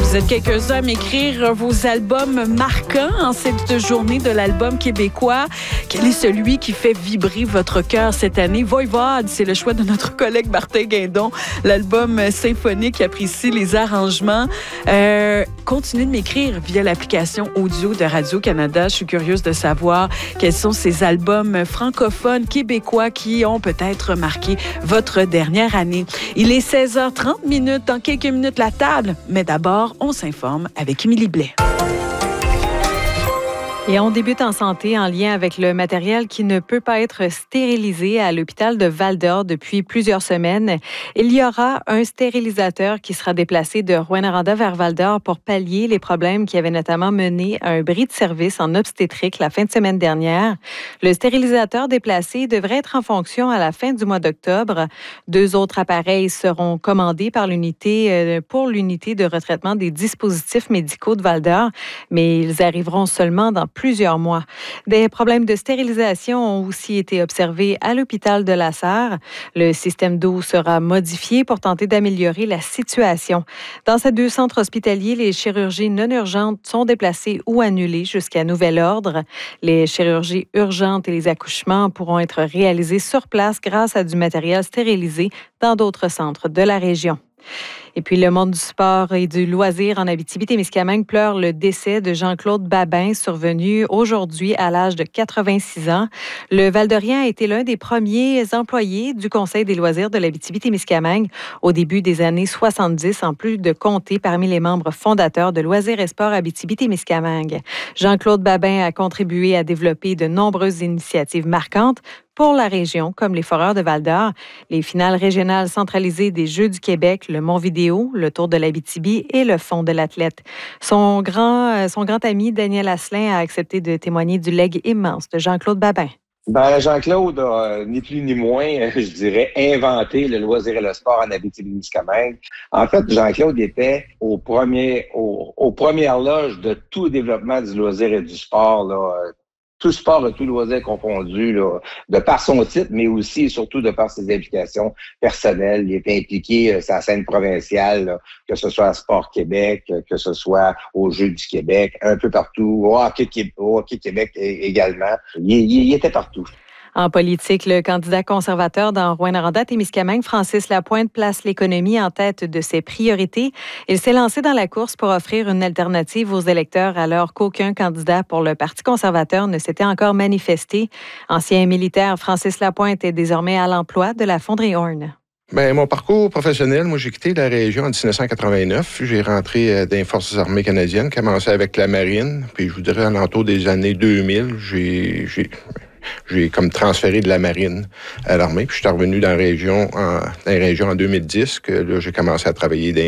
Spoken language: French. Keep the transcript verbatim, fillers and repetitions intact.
Vous êtes quelques-uns à m'écrire vos albums marquants en cette journée de l'album québécois. Quel est celui qui fait vibrer votre cœur cette année? Voivode, c'est le choix de notre collègue Martin Guindon. L'album symphonique apprécie les arrangements. Euh, continuez de m'écrire via l'application audio de Radio-Canada. Je suis curieuse de savoir quels sont ces albums francophones québécois qui ont peut-être marqué votre dernière année. Il est seize heures trente minutes. Dans quelques minutes, la table. Mais d'abord, on s'informe avec Émilie Blais. Et on débute en santé en lien avec le matériel qui ne peut pas être stérilisé à l'hôpital de Val-d'Or depuis plusieurs semaines. Il y aura un stérilisateur qui sera déplacé de Rouyn-Noranda vers Val-d'Or pour pallier les problèmes qui avaient notamment mené à un bris de service en obstétrique la fin de semaine dernière. Le stérilisateur déplacé devrait être en fonction à la fin du mois d'octobre. Deux autres appareils seront commandés par l'unité pour l'unité de retraitement des dispositifs médicaux de Val-d'Or, mais ils arriveront seulement dans plusieurs mois. Des problèmes de stérilisation ont aussi été observés à l'hôpital de La Sarre. Le système d'eau sera modifié pour tenter d'améliorer la situation. Dans ces deux centres hospitaliers, les chirurgies non urgentes sont déplacées ou annulées jusqu'à nouvel ordre. Les chirurgies urgentes et les accouchements pourront être réalisés sur place grâce à du matériel stérilisé dans d'autres centres de la région. Et puis, le monde du sport et du loisir en Abitibi-Témiscamingue pleure le décès de Jean-Claude Babin, survenu aujourd'hui à l'âge de quatre-vingt-six ans. Le Val-d'Orien a été l'un des premiers employés du Conseil des loisirs de l'Abitibi-Témiscamingue au début des années soixante-dix, en plus de compter parmi les membres fondateurs de Loisirs et Sports Abitibi-Témiscamingue. Jean-Claude Babin a contribué à développer de nombreuses initiatives marquantes pour la région, comme les Foreurs de Val-d'Or, les finales régionales centralisées des Jeux du Québec, le Mont Vidéo, le Tour de l'Abitibi et le Fonds de l'athlète. Son grand, son grand ami Daniel Asselin a accepté de témoigner du legs immense de Jean-Claude Babin. Ben, Jean-Claude a ni plus ni moins, je dirais, inventé le loisir et le sport en Abitibi-Témiscamingue. En fait, Jean-Claude était au premier, au, aux premières loges de tout le développement du loisir et du sport, là. Tout sport et tout loisir confondu, là, de par son titre, mais aussi et surtout de par ses implications personnelles. Il était impliqué euh, sur la scène provinciale, là, que ce soit à Sport Québec, que ce soit aux Jeux du Québec, un peu partout, au Hockey, au Hockey Québec également. Il, il, il était partout. En politique, le candidat conservateur dans Rouyn-Noranda-Témiscamingue, Francis Lapointe, place l'économie en tête de ses priorités. Il s'est lancé dans la course pour offrir une alternative aux électeurs alors qu'aucun candidat pour le Parti conservateur ne s'était encore manifesté. Ancien militaire, Francis Lapointe est désormais à l'emploi de la Fonderie Horn. Bien, mon parcours professionnel, moi, j'ai quitté la région en dix-neuf cent quatre-vingt-neuf. J'ai rentré dans les Forces armées canadiennes, commencé avec la marine. Puis, je vous dirais, à l'entour des années deux mille, j'ai... j'ai J'ai comme transféré de la marine à l'armée. Puis je suis revenu dans la région en, dans la région en deux mille dix, que là, j'ai commencé à travailler dans